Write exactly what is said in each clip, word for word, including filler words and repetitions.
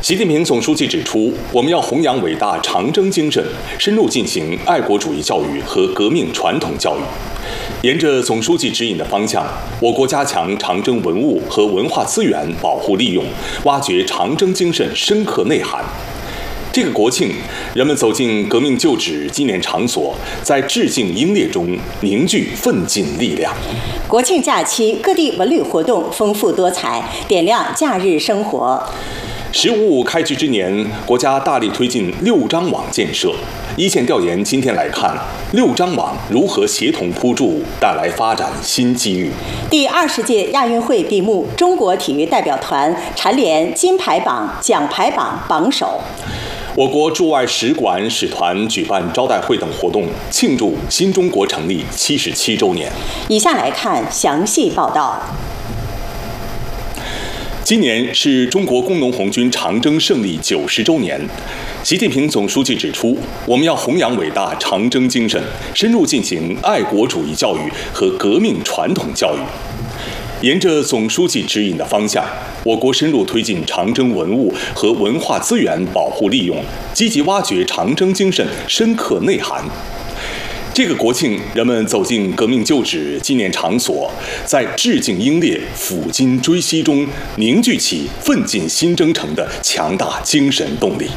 习近平总书记指出，我们要弘扬伟大长征精神，深入进行爱国主义教育和革命传统教育。沿着总书记指引的方向，我国加强长征文物和文化资源保护利用，挖掘长征精神深刻内涵。这个国庆，人们走进革命旧址纪念场所，在致敬英烈中凝聚奋进力量。 国庆假期，各地文旅活动丰富多彩，点亮假日生活。 十五五开局之年，国家大力推进六张网建设。一线调研今天来看，六张网如何协同铺筑，带来发展新机遇。 第二十届亚运会闭幕，中国体育代表团蝉联金牌榜、奖牌榜榜首。 我国驻外使馆使团举办招待会等活动，庆祝新中国成立七十七周年。 以下来看详细报道。 今年是中国工农红军长征胜利九十周年，习近平总书记指出，我们要弘扬伟大长征精神，深入进行爱国主义教育和革命传统教育。沿着总书记指引的方向，我国深入推进长征文物和文化资源保护利用，积极挖掘长征精神深刻内涵。这个国庆，人们走进革命旧址纪念场所，在致敬英烈、抚今追昔中凝聚起奋进新征程的强大精神动力。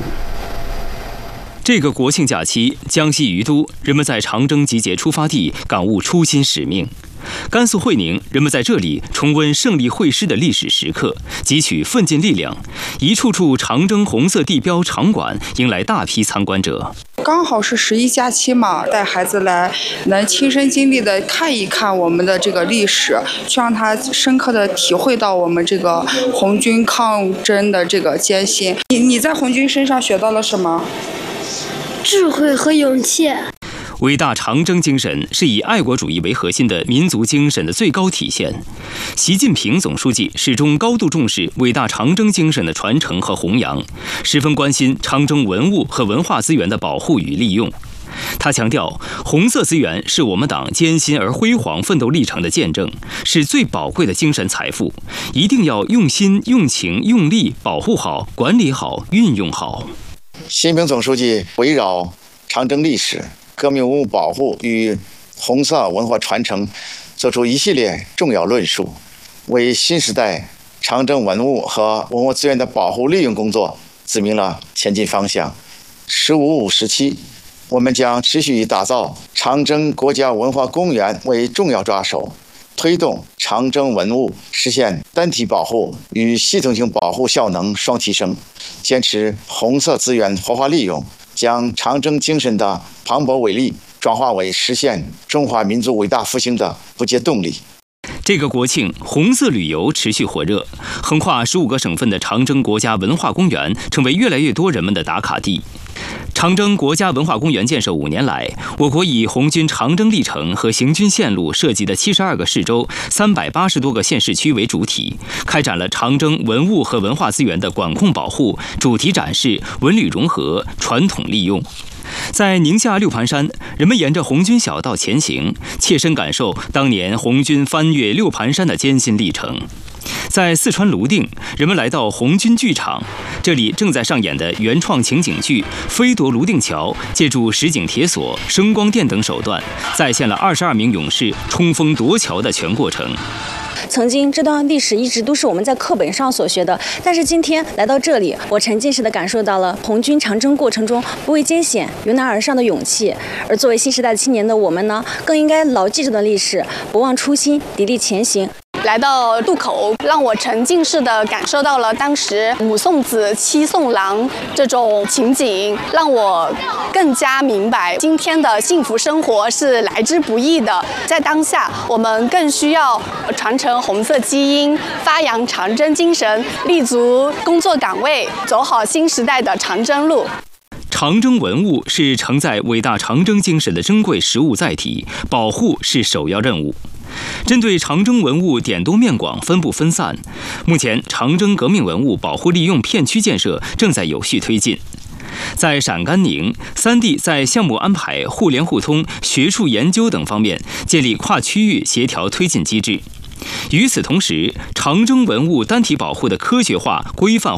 这个国庆假期，江西于都，人们在长征集结出发地感悟初心使命；甘肃会宁，人们在这里重温胜利会师的历史时刻，汲取奋进力量。一处处长征红色地标场馆迎来大批参观者。 刚好是十一假期嘛，带孩子来，能亲身经历的看一看我们的这个历史，去让他深刻的体会到我们这个红军抗争的这个艰辛。你你在红军身上学到了什么？ 智慧和勇气。 伟大长征精神是以爱国主义为核心的民族精神的最高体现。习近平总书记始终高度重视伟大长征精神的传承和弘扬，十分关心长征文物和文化资源的保护与利用。他强调，红色资源是我们党艰辛而辉煌奋斗历程的见证，是最宝贵的精神财富，一定要用心、用情、用力保护好、管理好、运用好。 习近平总书记围绕长征历史、革命文物保护与红色文化传承作出一系列重要论述，为新时代长征文物和文物资源的保护利用工作指明了前进方向。十五五时期，我们将持续以打造长征国家文化公园为重要抓手，推动长征文物实现单体保护与系统性保护效能双提升，坚持红色资源活化利用，将长征精神的磅礴伟力转化为实现中华民族伟大复兴的不竭动力。 这个国庆，红色旅游持续火热，横跨十五个省份的长征国家文化公园成为越来越多人们的打卡地。长征国家文化公园建设五年来，我国以红军长征历程和行军线路设计的七十二个市州、三百八十多个县市区为主体，开展了长征文物和文化资源的管控保护、主题展示、文旅融合、传统利用。在宁夏六盘山，人们沿着红军小道前行，切身感受当年红军翻越六盘山的艰辛历程。在四川泸定，人们来到红军剧场，这里正在上演的原创情景剧《飞夺泸定桥》，借助实景铁索、声光电等手段，再现了二十二名勇士冲锋夺桥的全过程。 曾经这段历史一直都是我们在课本上所学的，但是今天来到这里，我沉浸式的感受到了红军长征过程中不畏艰险、迎难而上的勇气。而作为新时代青年的我们呢，更应该牢记这段历史，不忘初心，砥砺前行。 来到渡口，让我沉浸式的感受到了当时母送子、妻送郎这种情景，让我更加明白今天的幸福生活是来之不易的。在当下，我们更需要传承红色基因，发扬长征精神，立足工作岗位，走好新时代的长征路。 长征文物是承载伟大长征精神的珍贵实物载体，保护是首要任务。针对长征文物点多面广、分布分散，目前长征革命文物保护利用片区建设正在有序推进。在陕甘宁，三地在项目安排、互联互通、学术研究等方面建立跨区域协调推进机制。与此同时，长征文物单体保护的科学化、规范化